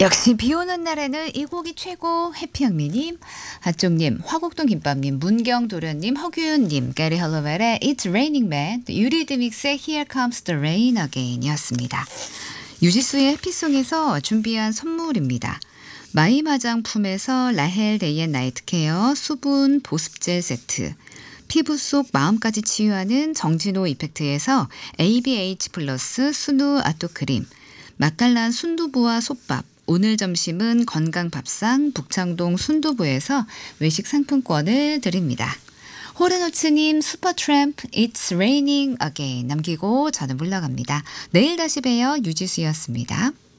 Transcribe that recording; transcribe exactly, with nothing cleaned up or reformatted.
역시 비 오는 날에는 이 곡이 최고. 해피영미님, 하쪽님, 화곡동 김밥님, 문경도련님, 허규윤님, 게리 헐로웰의 It's Raining Man, 유리드믹스의 Here Comes the Rain Again 이었습니다. 유지수의 해피송에서 준비한 선물입니다. 마이 화장품에서 라헬 데이 앤 나이트 케어 수분 보습젤 세트, 피부 속 마음까지 치유하는 정진호 이펙트에서 에이비에이치 플러스 순우 아토크림, 맛깔난 순두부와 솥밥, 오늘 점심은 건강밥상 북창동 순두부에서 외식 상품권을 드립니다. 호르노츠님 슈퍼트램프 It's Raining Again 남기고 저는 물러갑니다. 내일 다시 봬요. 유지수였습니다.